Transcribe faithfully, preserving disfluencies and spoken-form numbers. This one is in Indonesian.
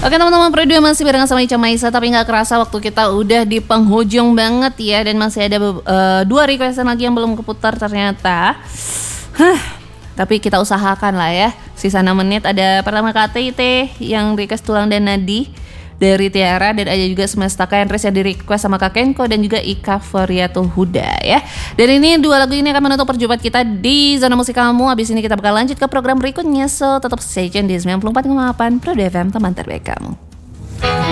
Oke teman-teman, Preview masih barengan sama Ica Maisa, tapi nggak kerasa waktu kita udah di penghujung banget ya, dan masih ada uh, dua requestan lagi yang belum keputar ternyata. Huh, tapi kita usahakan lah ya. Sisa enam menit. Ada pertama K T T yang request Tulang dan Nadi dari Tiara, dan ada juga Semesta Kenris yang di request sama Kak Kenko, dan juga Ika Fariatul Huda ya. Dan ini dua lagu ini akan menutup perjumpaan kita di Zona Musik Kamu. Abis ini kita bakal lanjut ke program berikutnya, so tetap stay tune di sembilan puluh empat koma delapan Preview F M, teman terbaik kamu.